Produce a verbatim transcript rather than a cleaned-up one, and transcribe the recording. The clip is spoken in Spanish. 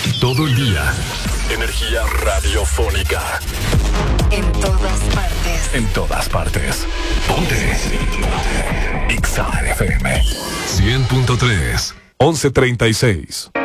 Todo el día. Energía radiofónica. En todas partes. En todas partes. Ponte. X A F M. cien punto tres. once treinta y seis.